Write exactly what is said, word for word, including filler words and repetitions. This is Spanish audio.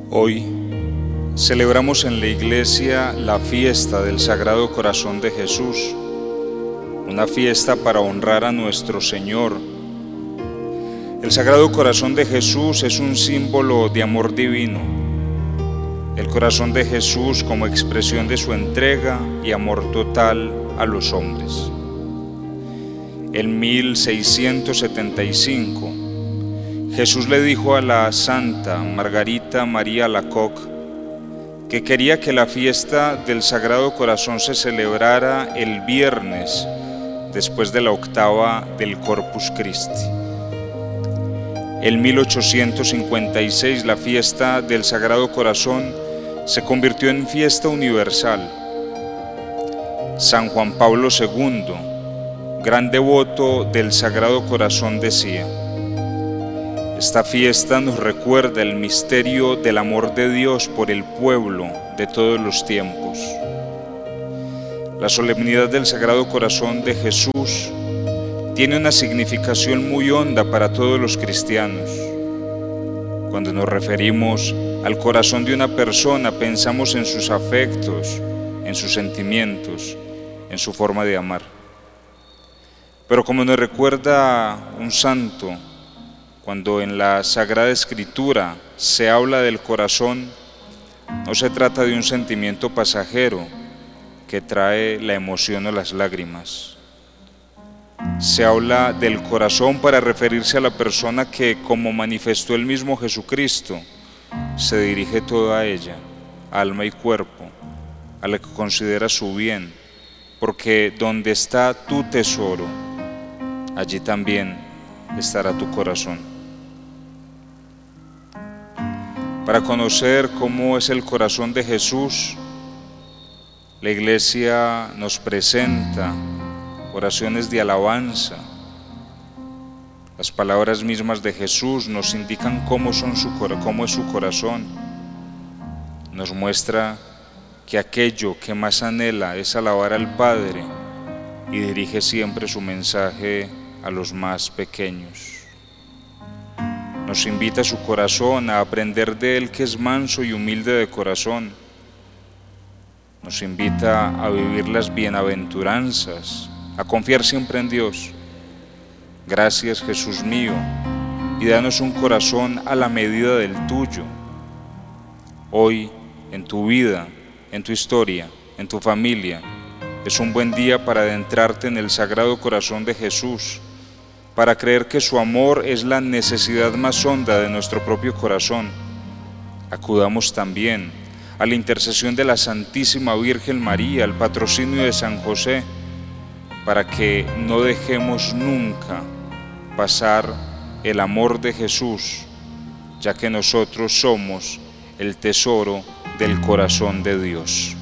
Hoy celebramos en la iglesia la fiesta del Sagrado Corazón de Jesús, una fiesta para honrar a nuestro Señor. El Sagrado Corazón de Jesús es un símbolo de amor divino. El corazón de Jesús como expresión de su entrega y amor total a los hombres. En mil seiscientos setenta y cinco, Jesús le dijo a la Santa Margarita María Alacoque que quería que la fiesta del Sagrado Corazón se celebrara el viernes después de la octava del Corpus Christi. En mil ochocientos cincuenta y seis la fiesta del Sagrado Corazón se convirtió en fiesta universal. San Juan Pablo segundo, gran devoto del Sagrado Corazón, decía: esta fiesta nos recuerda el misterio del amor de Dios por el pueblo de todos los tiempos. La solemnidad del Sagrado Corazón de Jesús tiene una significación muy honda para todos los cristianos. Cuando nos referimos al corazón de una persona, pensamos en sus afectos, en sus sentimientos, en su forma de amar. Pero como nos recuerda un santo, cuando en la Sagrada Escritura se habla del corazón, no se trata de un sentimiento pasajero que trae la emoción o las lágrimas. Se habla del corazón para referirse a la persona que, como manifestó el mismo Jesucristo, se dirige toda ella, alma y cuerpo, a la que considera su bien, porque donde está tu tesoro, allí también estará tu corazón. Para conocer cómo es el corazón de Jesús, la Iglesia nos presenta oraciones de alabanza. Las palabras mismas de Jesús nos indican cómo, son su, cómo es su corazón. Nos muestra que aquello que más anhela es alabar al Padre y dirige siempre su mensaje a los más pequeños. Nos invita a su corazón a aprender de Él, que es manso y humilde de corazón. Nos invita a vivir las bienaventuranzas, a confiar siempre en Dios. Gracias, Jesús mío, y danos un corazón a la medida del tuyo. Hoy, en tu vida, en tu historia, en tu familia, es un buen día para adentrarte en el Sagrado Corazón de Jesús, para creer que su amor es la necesidad más honda de nuestro propio corazón. Acudamos también a la intercesión de la Santísima Virgen María, al patrocinio de San José, para que no dejemos nunca pasar el amor de Jesús, ya que nosotros somos el tesoro del corazón de Dios.